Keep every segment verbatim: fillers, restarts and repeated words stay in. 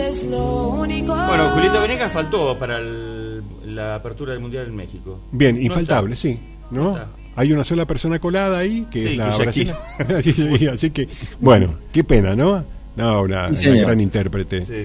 es lo único. Bueno, Julieta Venegas faltó para el, la apertura del Mundial en México. Bien, no infaltable, está. sí, ¿no? No Hay una sola persona colada ahí, que sí, es la que brasileña. así, sí, así que, bueno, qué pena, ¿no? No, una, sí, una gran intérprete, sí.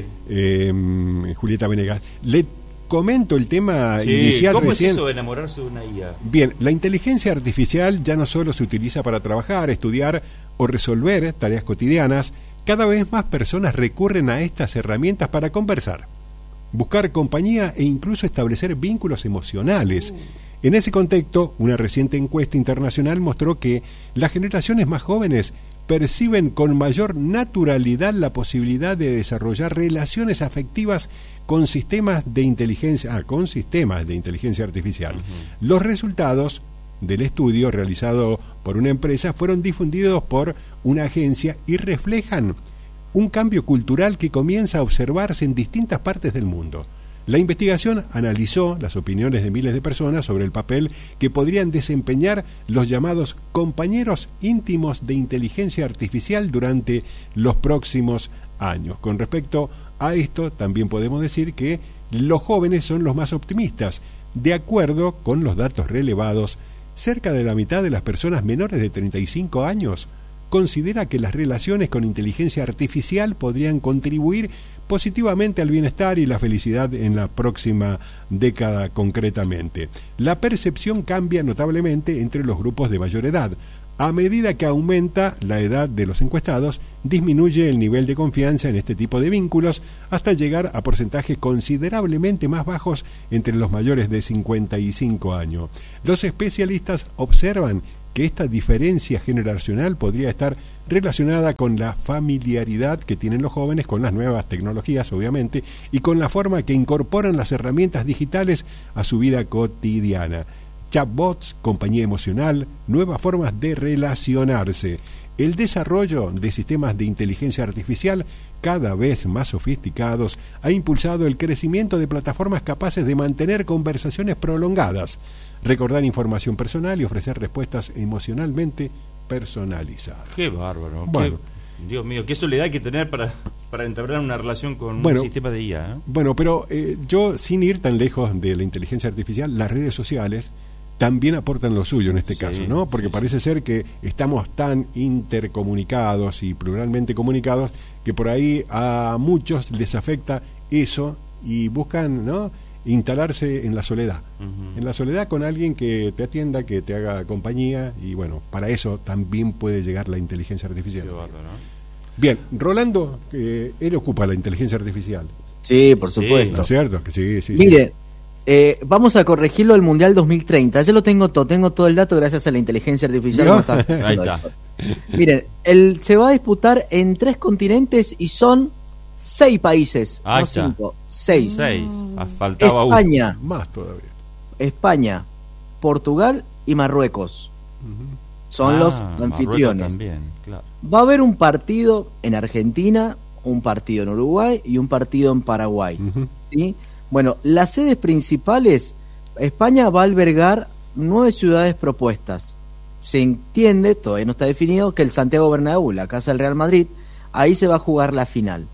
eh, Julieta Venegas. Le comento el tema sí, inicial ¿cómo recién. es eso de enamorarse de una I A? Bien, la inteligencia artificial ya no solo se utiliza para trabajar, estudiar o resolver tareas cotidianas. Cada vez más personas recurren a estas herramientas para conversar, buscar compañía e incluso establecer vínculos emocionales. En ese contexto, una reciente encuesta internacional mostró que las generaciones más jóvenes perciben con mayor naturalidad la posibilidad de desarrollar relaciones afectivas con sistemas de inteligencia, ah, con sistemas de inteligencia artificial. Uh-huh. Los resultados del estudio realizado por una empresa fueron difundidos por una agencia y reflejan un cambio cultural que comienza a observarse en distintas partes del mundo. La investigación analizó las opiniones de miles de personas sobre el papel que podrían desempeñar los llamados compañeros íntimos de inteligencia artificial durante los próximos años. Con respecto a esto, también podemos decir que los jóvenes son los más optimistas. De acuerdo con los datos relevados, cerca de la mitad de las personas menores de treinta y cinco años considera que las relaciones con inteligencia artificial podrían contribuir positivamente al bienestar y la felicidad en la próxima década concretamente. La percepción cambia notablemente entre los grupos de mayor edad. A medida que aumenta la edad de los encuestados, disminuye el nivel de confianza en este tipo de vínculos hasta llegar a porcentajes considerablemente más bajos entre los mayores de cincuenta y cinco años. Los especialistas observan que esta diferencia generacional podría estar relacionada con la familiaridad que tienen los jóvenes con las nuevas tecnologías, obviamente, y con la forma que incorporan las herramientas digitales a su vida cotidiana. Chatbots, compañía emocional, nuevas formas de relacionarse. El desarrollo de sistemas de inteligencia artificial cada vez más sofisticados ha impulsado el crecimiento de plataformas capaces de mantener conversaciones prolongadas, recordar información personal y ofrecer respuestas emocionalmente personalizadas. Qué bárbaro. Bueno, qué, Dios mío, qué soledad hay que tener para, para entablar una relación con bueno, un sistema de I A. ¿eh? Bueno, pero eh, yo, sin ir tan lejos de la inteligencia artificial, las redes sociales también aportan lo suyo en este sí, caso, ¿no? Porque sí, parece sí. ser que estamos tan intercomunicados y pluralmente comunicados que por ahí a muchos les afecta eso y buscan, ¿no?, instalarse en la soledad, uh-huh. en la soledad con alguien que te atienda, que te haga compañía, y bueno, para eso también puede llegar la inteligencia artificial. Qué bárbaro, ¿no? Bien, Rolando, eh, él ocupa la inteligencia artificial. Sí, por supuesto. Sí, ¿no es cierto? Que sí, sí, Mire, sí. Eh, vamos a corregirlo al Mundial dos mil treinta. Ya lo tengo todo, tengo todo el dato gracias a la inteligencia artificial. ¿No? Está Ahí está. Miren, el, se va a disputar en tres continentes y son seis países, Ahí no está. cinco, seis. Seis, ah, faltaba España, uno. Más todavía. España, Portugal y Marruecos. Uh-huh. Son ah, los Marruecos anfitriones. También, claro. Va a haber un partido en Argentina, un partido en Uruguay y un partido en Paraguay. Uh-huh. ¿Sí? Bueno, las sedes principales, España va a albergar nueve ciudades propuestas. Se entiende, todavía no está definido, que el Santiago Bernabéu, la casa del Real Madrid, ahí se va a jugar la final.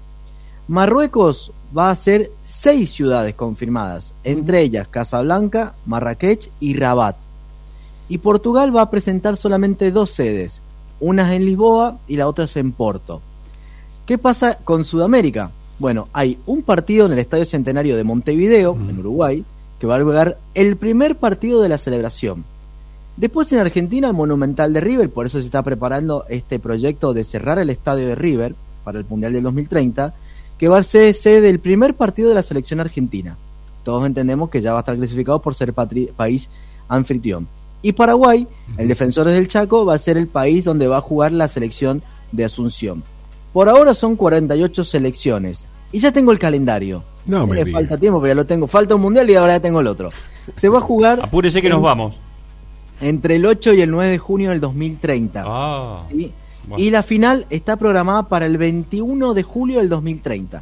Marruecos va a ser seis ciudades confirmadas, entre ellas Casablanca, Marrakech y Rabat. Y Portugal va a presentar solamente dos sedes, una en Lisboa y la otra es en Porto. ¿Qué pasa con Sudamérica? Bueno, hay un partido en el Estadio Centenario de Montevideo, uh-huh. en Uruguay, que va a albergar el primer partido de la celebración. Después en Argentina, el Monumental de River, por eso se está preparando este proyecto de cerrar el estadio de River para el Mundial del dos mil treinta, que va a ser sede del primer partido de la selección argentina. Todos entendemos que ya va a estar clasificado por ser patri- país anfitrión. Y Paraguay, uh-huh. el Defensores del Chaco, va a ser el país donde va a jugar la selección de Asunción. Por ahora son cuarenta y ocho selecciones. Y ya tengo el calendario. No me eh, diga. Falta tiempo, pero ya lo tengo. Falta un mundial y ahora ya tengo el otro. Se va a jugar... Apúrese que en, nos vamos. Entre el ocho y el nueve de junio del dos mil treinta. Ah, ¿Sí? bueno. Y la final está programada para el veintiuno de julio del dos mil treinta.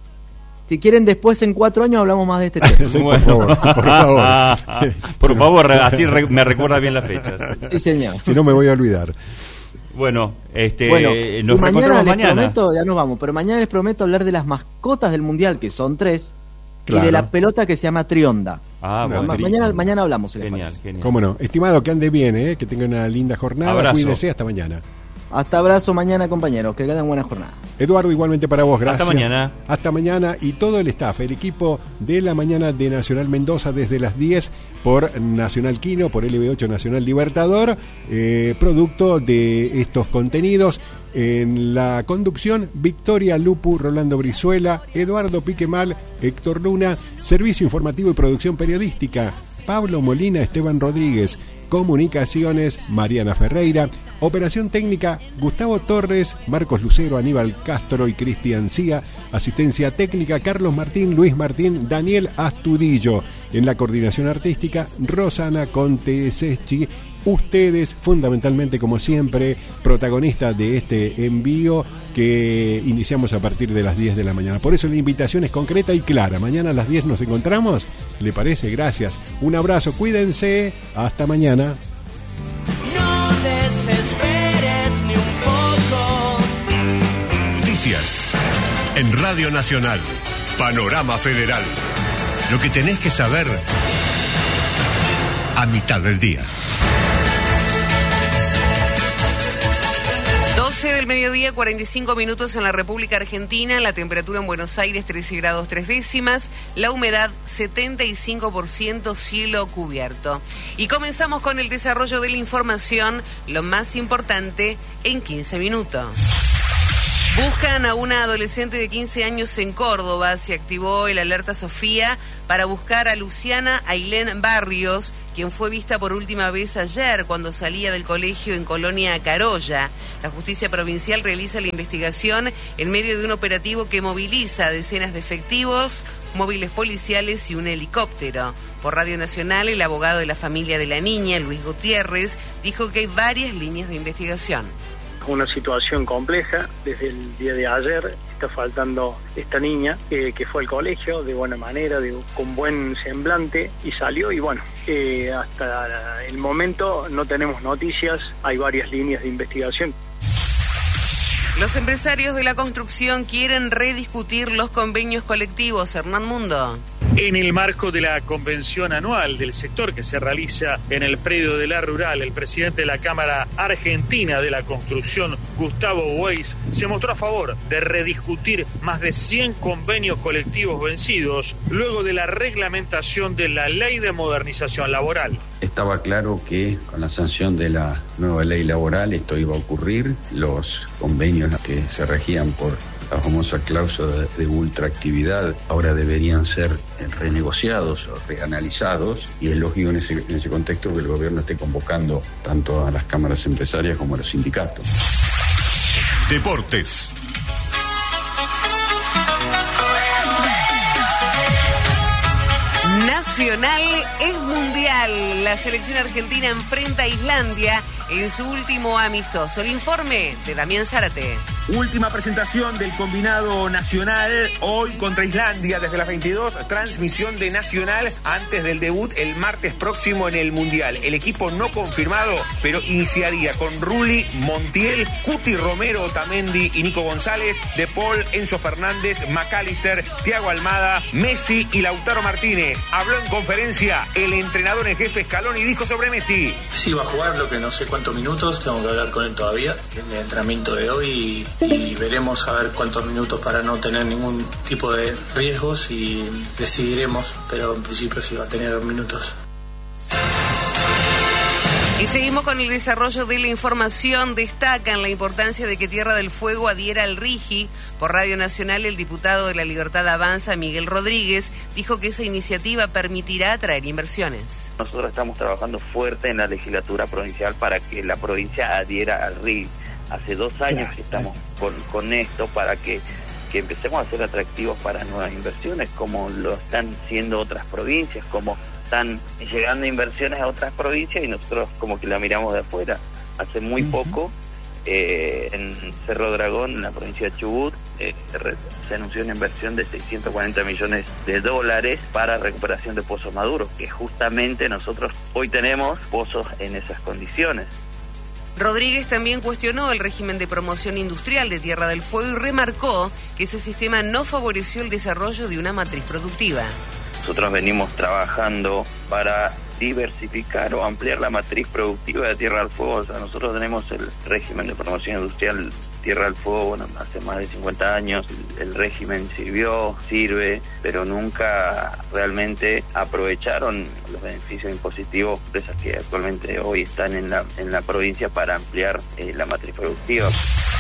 Si quieren, después en cuatro años hablamos más de este tema. Sí, por favor, por favor. Por favor, así re- me recuerda bien las fechas. Sí, señor. Si no me voy a olvidar. Bueno, este, Bueno, nos y mañana reencontramos les mañana. prometo, ya nos vamos, pero mañana les prometo hablar de las mascotas del Mundial, que son tres, Claro. y de la pelota que se llama Trionda. Ah, Una bueno. Ma- mañana, mañana hablamos. si les Genial, parece. genial. Cómo no. Estimado, que ande bien, ¿eh? Que tenga una linda jornada. Abrazo. Cuídese, hasta mañana. Hasta abrazo mañana, compañeros, que tengan buena jornada. Eduardo, igualmente para vos, gracias. Hasta mañana. Hasta mañana y todo el staff, el equipo de la mañana de Nacional Mendoza desde las diez por Nacional Quino, por L B ocho Nacional Libertador, eh, producto de estos contenidos. En la conducción, Victoria Lupu, Rolando Brizuela, Eduardo Piquemal, Héctor Luna, servicio informativo y producción periodística, Pablo Molina, Esteban Rodríguez, comunicaciones, Mariana Ferreira, operación técnica, Gustavo Torres, Marcos Lucero, Aníbal Castro y Cristian Cía, asistencia técnica, Carlos Martín, Luis Martín, Daniel Astudillo, en la coordinación artística, Rosana Conte Seschi. Ustedes, fundamentalmente, como siempre, protagonistas de este envío que iniciamos a partir de las diez de la mañana. Por eso la invitación es concreta y clara. Mañana a las diez nos encontramos. ¿Le parece? Gracias. Un abrazo, cuídense. Hasta mañana. No desesperes ni un poco. Noticias en Radio Nacional. Panorama Federal. Lo que tenés que saber a mitad del día. doce del mediodía, cuarenta y cinco minutos en la República Argentina, la temperatura en Buenos Aires trece grados tres décimas, la humedad setenta y cinco por ciento, cielo cubierto. Y comenzamos con el desarrollo de la información, lo más importante en quince minutos. Buscan a una adolescente de quince años en Córdoba. Se activó el alerta Sofía para buscar a Luciana Ailén Barrios, quien fue vista por última vez ayer cuando salía del colegio en Colonia Carolla. La justicia provincial realiza la investigación en medio de un operativo que moviliza a decenas de efectivos, móviles policiales y un helicóptero. Por Radio Nacional, el abogado de la familia de la niña, Luis Gutiérrez, dijo que hay varias líneas de investigación. Una situación compleja. Desde el día de ayer está faltando esta niña eh, que fue al colegio de buena manera, de, con buen semblante, y salió, y bueno, eh, hasta el momento no tenemos noticias. Hay varias líneas de investigación. Los empresarios de la construcción quieren rediscutir los convenios colectivos. Hernán Mundo. En el marco de la convención anual del sector que se realiza en el predio de la Rural, el presidente de la Cámara Argentina de la Construcción, Gustavo Weiss, se mostró a favor de rediscutir más de cien convenios colectivos vencidos luego de la reglamentación de la Ley de Modernización Laboral. Estaba claro que con la sanción de la nueva ley laboral esto iba a ocurrir. Los convenios que se regían por la famosa cláusula de, de ultraactividad ahora deberían ser renegociados o reanalizados, y es lógico en ese, en ese contexto que el gobierno esté convocando tanto a las cámaras empresarias como a los sindicatos. Deportes. Nacional es mundial. La selección argentina enfrenta a Islandia en su último amistoso. El informe de Damián Zárate. Última presentación del combinado nacional hoy contra Islandia desde las veintidós. Transmisión de Nacional antes del debut el martes próximo en el Mundial. El equipo no confirmado, pero iniciaría con Rulli, Montiel, Cuti Romero, Otamendi y Nico González, De Paul, Enzo Fernández, McAllister, Thiago Almada, Messi y Lautaro Martínez. Habló en conferencia el entrenador en jefe Scaloni y dijo sobre Messi: sí, va a jugar, lo que no sé cuántos minutos, tengo que hablar con él todavía en el entrenamiento de hoy, y, y veremos a ver cuántos minutos para no tener ningún tipo de riesgos, y decidiremos, pero en principio sí va a tener minutos. Y seguimos con el desarrollo de la información. Destacan la importancia de que Tierra del Fuego adhiera al RIGI. Por Radio Nacional, el diputado de La Libertad Avanza, Miguel Rodríguez, dijo que esa iniciativa permitirá atraer inversiones. Nosotros estamos trabajando fuerte en la legislatura provincial para que la provincia adhiera al RIGI. Hace dos años que estamos con, con esto para que, que empecemos a ser atractivos para nuevas inversiones, como lo están siendo otras provincias, como están llegando inversiones a otras provincias y nosotros como que la miramos de afuera. Hace muy uh-huh. poco, eh, en Cerro Dragón, en la provincia de Chubut, eh, se anunció una inversión de seiscientos cuarenta millones de dólares para recuperación de pozos maduros, que justamente nosotros hoy tenemos pozos en esas condiciones. Rodríguez también cuestionó el régimen de promoción industrial de Tierra del Fuego y remarcó que ese sistema no favoreció el desarrollo de una matriz productiva. Nosotros venimos trabajando para diversificar o ampliar la matriz productiva de Tierra del Fuego. O sea, nosotros tenemos el régimen de promoción industrial Tierra del Fuego, bueno, hace más de cincuenta años. El régimen sirvió, sirve, pero nunca realmente aprovecharon los beneficios impositivos de empresas que actualmente hoy están en la, en la provincia para ampliar eh, la matriz productiva.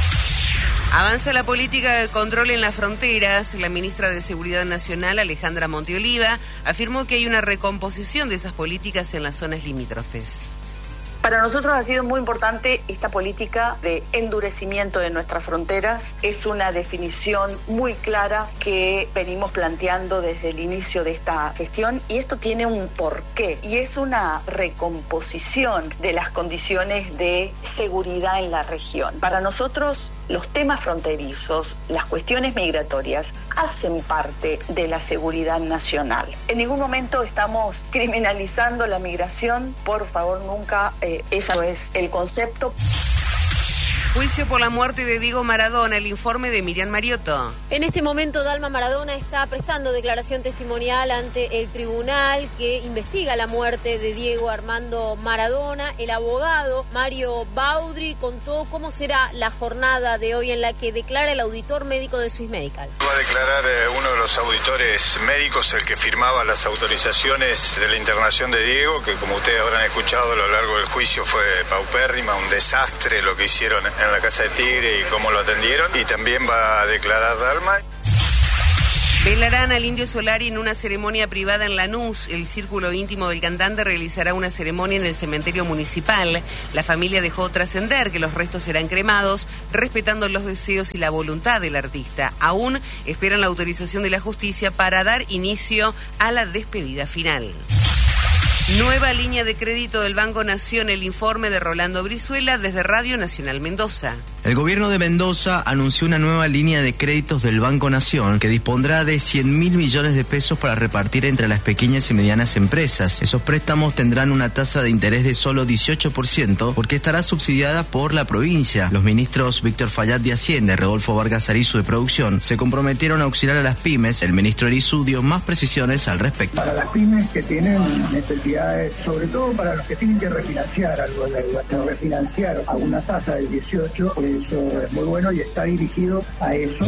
Avanza la política de control en las fronteras. La ministra de Seguridad Nacional, Alejandra Monteoliva, afirmó que hay una recomposición de esas políticas en las zonas limítrofes. Para nosotros ha sido muy importante esta política de endurecimiento de nuestras fronteras. Es una definición muy clara que venimos planteando desde el inicio de esta gestión y esto tiene un porqué y es una recomposición de las condiciones de seguridad en la región. Para nosotros los temas fronterizos, las cuestiones migratorias hacen parte de la seguridad nacional. En ningún momento estamos criminalizando la migración, por favor nunca. Eh, ese no es el concepto. Juicio por la muerte de Diego Maradona, el informe de Miriam Mariotto. En este momento Dalma Maradona está prestando declaración testimonial ante el tribunal que investiga la muerte de Diego Armando Maradona. El abogado Mario Baudry contó cómo será la jornada de hoy en la que declara el auditor médico de Swiss Medical. Va a declarar eh, uno de los auditores médicos, el que firmaba las autorizaciones de la internación de Diego, que como ustedes habrán escuchado a lo largo del juicio fue paupérrima, un desastre lo que hicieron en la Casa de Tigre y cómo lo atendieron, y también va a declarar Dalma. Velarán al Indio Solari en una ceremonia privada en Lanús. El círculo íntimo del cantante realizará una ceremonia en el cementerio municipal. La familia dejó trascender que los restos serán cremados, respetando los deseos y la voluntad del artista. Aún esperan la autorización de la justicia para dar inicio a la despedida final. Nueva línea de crédito del Banco Nación, el informe de Rolando Brizuela desde Radio Nacional Mendoza. El gobierno de Mendoza anunció una nueva línea de créditos del Banco Nación que dispondrá de cien mil millones de pesos para repartir entre las pequeñas y medianas empresas. Esos préstamos tendrán una tasa de interés de solo dieciocho por ciento porque estará subsidiada por la provincia. Los ministros Víctor Fayad de Hacienda y Rodolfo Vargas Arizu de Producción se comprometieron a auxiliar a las pymes. El ministro Arizu dio más precisiones al respecto. Para las pymes que tienen necesidades, sobre todo para los que tienen que refinanciar algo de deuda, que refinanciar a una tasa del dieciocho, eso es muy bueno y está dirigido a eso.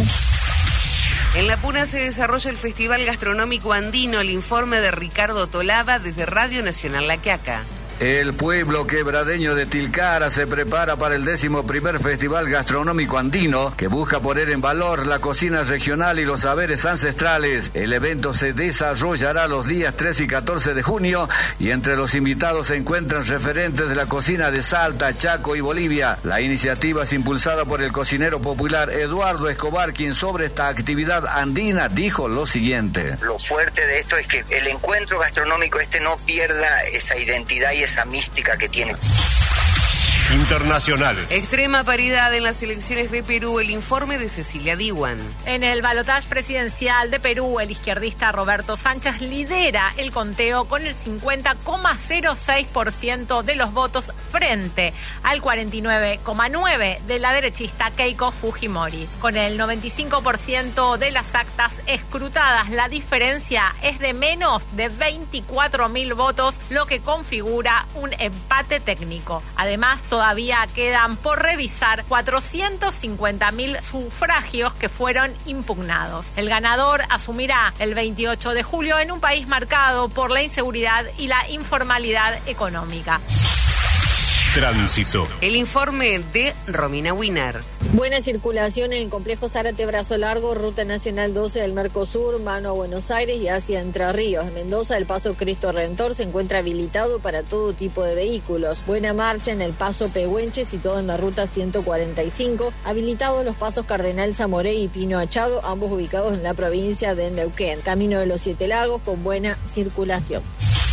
En La Puna se desarrolla el Festival Gastronómico Andino, el informe de Ricardo Tolava desde Radio Nacional La Quiaca. El pueblo quebradeño de Tilcara se prepara para el décimo primer Festival Gastronómico Andino, que busca poner en valor la cocina regional y los saberes ancestrales. El evento se desarrollará los días trece y catorce de junio y entre los invitados se encuentran referentes de la cocina de Salta, Chaco y Bolivia. La iniciativa es impulsada por el cocinero popular Eduardo Escobar, quien sobre esta actividad andina dijo lo siguiente. Lo fuerte de esto es que el encuentro gastronómico este no pierda esa identidad y esa mística que tiene. Internacionales. Extrema paridad en las elecciones de Perú, el informe de Cecilia Diwan. En el balotaje presidencial de Perú, el izquierdista Roberto Sánchez lidera el conteo con el cincuenta coma cero seis por ciento de los votos frente al cuarenta y nueve coma nueve por ciento de la derechista Keiko Fujimori. Con el noventa y cinco por ciento de las actas escrutadas, la diferencia es de menos de veinticuatro mil votos, lo que configura un empate técnico. Además, todavía quedan por revisar cuatrocientos cincuenta mil sufragios que fueron impugnados. El ganador asumirá el veintiocho de julio en un país marcado por la inseguridad y la informalidad económica. Tránsito. El informe de Romina Wiener. Buena circulación en el complejo Zárate Brazo Largo, Ruta Nacional doce del Mercosur, mano a Buenos Aires y hacia Entre Ríos. En Mendoza, el paso Cristo Redentor se encuentra habilitado para todo tipo de vehículos. Buena marcha en el paso Pehuenche, situado en la ruta ciento cuarenta y cinco. Habilitados los pasos Cardenal Zamoré y Pino Achado, ambos ubicados en la provincia de Neuquén. Camino de los Siete Lagos con buena circulación.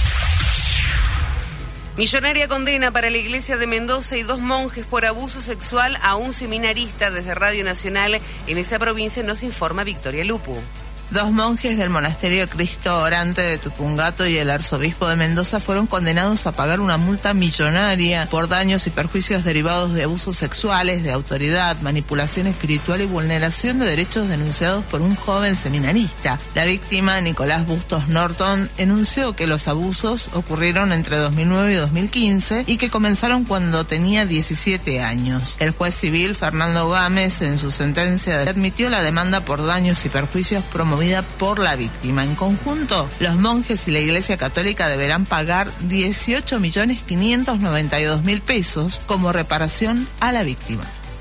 Millonaria condena para la iglesia de Mendoza y dos monjes por abuso sexual a un seminarista. Desde Radio Nacional en esa provincia nos informa Victoria Lupu. Dos monjes del monasterio Cristo Orante de Tupungato y el arzobispo de Mendoza fueron condenados a pagar una multa millonaria por daños y perjuicios derivados de abusos sexuales, de autoridad, manipulación espiritual y vulneración de derechos denunciados por un joven seminarista. La víctima, Nicolás Bustos Norton, enunció que los abusos ocurrieron entre dos mil nueve y dos mil quince y que comenzaron cuando tenía diecisiete años. El juez civil, Fernando Gámez, en su sentencia admitió la demanda por daños y perjuicios promovida por la víctima. En conjunto, los monjes y la Iglesia Católica deberán pagar dieciocho millones quinientos noventa y dos mil pesos como reparación a la víctima.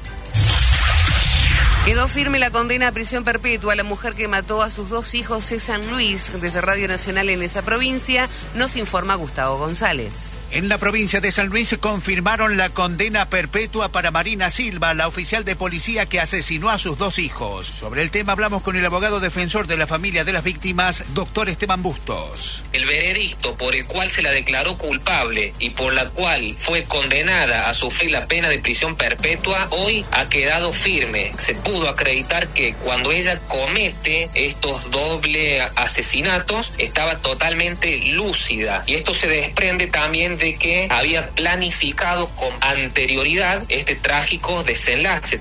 Quedó firme la condena a prisión perpetua a la mujer que mató a sus dos hijos en San Luis. Desde Radio Nacional en esa provincia nos informa Gustavo González. En la provincia de San Luis confirmaron la condena perpetua para Marina Silva, la oficial de policía que asesinó a sus dos hijos. Sobre el tema hablamos con el abogado defensor de la familia de las víctimas, doctor Esteban Bustos. El veredicto por el cual se la declaró culpable y por la cual fue condenada a sufrir la pena de prisión perpetua, hoy ha quedado firme. Se pudo acreditar que cuando ella comete estos doble asesinatos estaba totalmente lúcida, y esto se desprende también de que había planificado con anterioridad este trágico desenlace.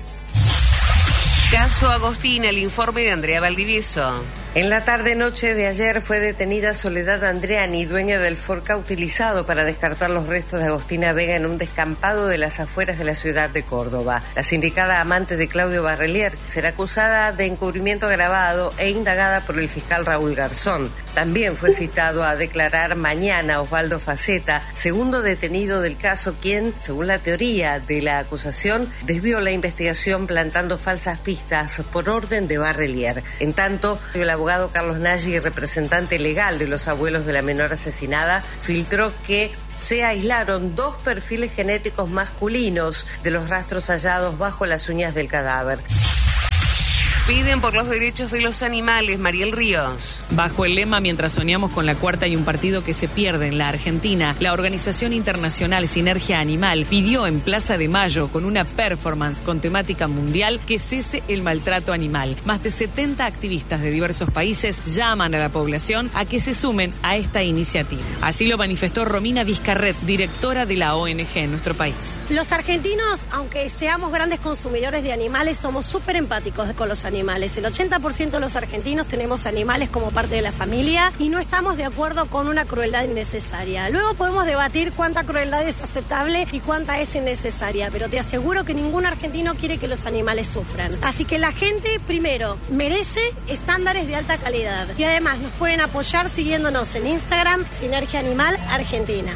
Caso Agostina, el informe de Andrea Valdivieso. En la tarde-noche de ayer fue detenida Soledad Andreani, dueña del Forca utilizado para descartar los restos de Agostina Vega en un descampado de las afueras de la ciudad de Córdoba. La sindicada amante de Claudio Barrelier será acusada de encubrimiento agravado e indagada por el fiscal Raúl Garzón. También fue citado a declarar mañana Osvaldo Faceta, segundo detenido del caso, quien, según la teoría de la acusación, desvió la investigación plantando falsas pistas por orden de Barrelier. En tanto, el abogado Carlos Nagy, representante legal de los abuelos de la menor asesinada, filtró que se aislaron dos perfiles genéticos masculinos de los rastros hallados bajo las uñas del cadáver. Piden por los derechos de los animales, Mariel Ríos. Bajo el lema Mientras soñamos con la cuarta y un partido que se pierde en la Argentina, la organización internacional Sinergia Animal pidió en Plaza de Mayo, con una performance con temática mundial, que cese el maltrato animal. Más de setenta activistas de diversos países llaman a la población a que se sumen a esta iniciativa. Así lo manifestó Romina Vizcarret, directora de la O N G en nuestro país. Los argentinos, aunque seamos grandes consumidores de animales, somos súper empáticos con los animales. Animales. El ochenta por ciento de los argentinos tenemos animales como parte de la familia y no estamos de acuerdo con una crueldad innecesaria. Luego podemos debatir cuánta crueldad es aceptable y cuánta es innecesaria, pero te aseguro que ningún argentino quiere que los animales sufran. Así que la gente, primero, merece estándares de alta calidad y además nos pueden apoyar siguiéndonos en Instagram, Sinergia Animal Argentina.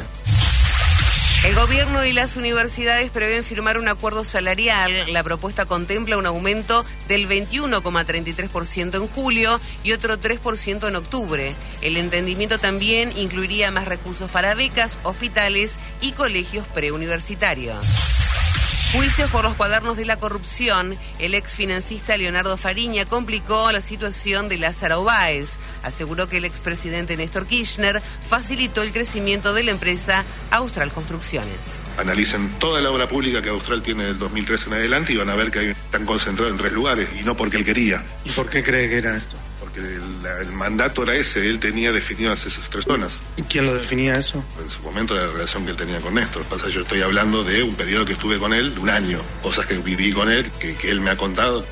El gobierno y las universidades prevén firmar un acuerdo salarial. La propuesta contempla un aumento del veintiuno coma treinta y tres por ciento en julio y otro tres por ciento en octubre. El entendimiento también incluiría más recursos para becas, hospitales y colegios preuniversitarios. Juicios por los cuadernos de la corrupción. El ex financista Leonardo Fariña complicó la situación de Lázaro Báez. Aseguró que el expresidente Néstor Kirchner facilitó el crecimiento de la empresa Austral Construcciones. Analicen toda la obra pública que Austral tiene del dos mil trece en adelante y van a ver que hay, están concentrados en tres lugares, y no porque él quería. ¿Y por qué cree que era esto? Porque el, el mandato era ese, él tenía definidas esas tres zonas. ¿Y quién lo definía eso? En su momento la relación que él tenía con Néstor. Pasa, yo estoy hablando de un periodo que estuve con él, de un año, cosas que viví con él, que, que él me ha contado.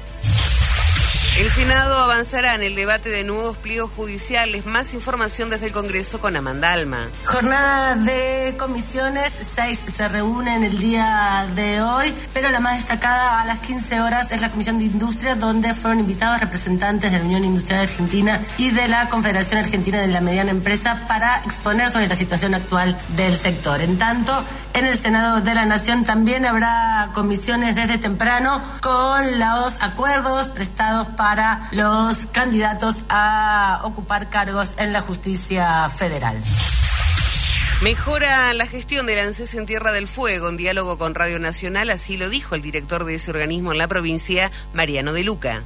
El Senado avanzará en el debate de nuevos pliegos judiciales. Más información desde el Congreso con Amanda Alma. Jornada de comisiones, seis se reúnen el día de hoy, pero la más destacada a las quince horas es la Comisión de Industria, donde fueron invitados representantes de la Unión Industrial Argentina y de la Confederación Argentina de la Mediana Empresa para exponer sobre la situación actual del sector. En tanto, en el Senado de la Nación también habrá comisiones desde temprano con los acuerdos prestados para para los candidatos a ocupar cargos en la justicia federal. Mejora la gestión del ANSES en Tierra del Fuego, en diálogo con Radio Nacional, así lo dijo el director de ese organismo en la provincia, Mariano de Luca.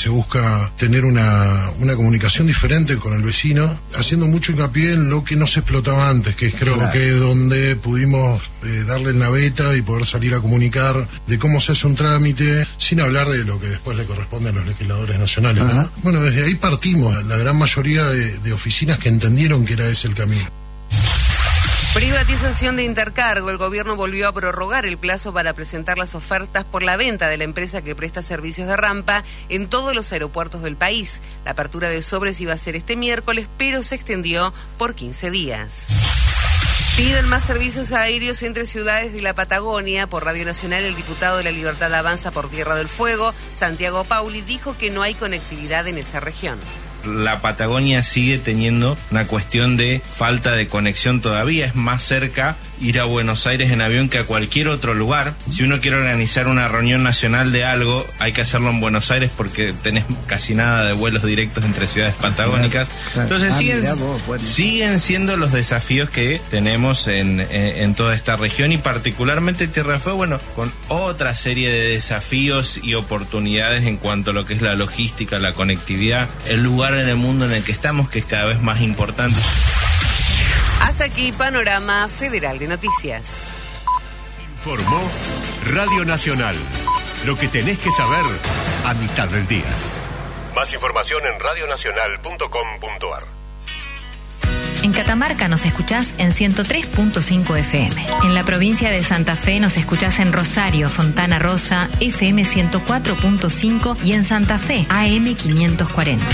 se busca tener una, una comunicación diferente con el vecino, haciendo mucho hincapié en lo que no se explotaba antes, que es creo claro. que es donde pudimos eh, darle en la beta y poder salir a comunicar de cómo se hace un trámite, sin hablar de lo que después le corresponde a los legisladores nacionales, ¿no? Bueno, desde ahí partimos, la gran mayoría de, de oficinas que entendieron que era ese el camino. Privatización de Intercargo. El gobierno volvió a prorrogar el plazo para presentar las ofertas por la venta de la empresa que presta servicios de rampa en todos los aeropuertos del país. La apertura de sobres iba a ser este miércoles, pero se extendió por quince días. Piden más servicios aéreos entre ciudades de la Patagonia. Por Radio Nacional, el diputado de La Libertad Avanza por Tierra del Fuego, Santiago Pauli, dijo que no hay conectividad en esa región. La Patagonia sigue teniendo una cuestión de falta de conexión todavía. Es más cerca ir a Buenos Aires en avión que a cualquier otro lugar. Si uno quiere organizar una reunión nacional de algo, hay que hacerlo en Buenos Aires porque tenés casi nada de vuelos directos entre ciudades patagónicas. Entonces siguen, siguen siendo los desafíos que tenemos en, en, en toda esta región, y particularmente Tierra del Fuego, bueno, con otra serie de desafíos y oportunidades en cuanto a lo que es la logística, la conectividad, el lugar en el mundo en el que estamos, que es cada vez más importante. Hasta aquí Panorama Federal de Noticias. Informó Radio Nacional. Lo que tenés que saber a mitad del día. Más información en radio nacional punto com punto a r. En Catamarca nos escuchás en ciento tres punto cinco F M. En la provincia de Santa Fe nos escuchás en Rosario, Fontana Rosa, F M ciento cuatro punto cinco, y en Santa Fe, A M quinientos cuarenta.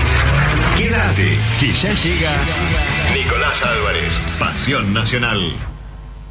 Quédate, que ya llega Nicolás Álvarez, Pasión Nacional.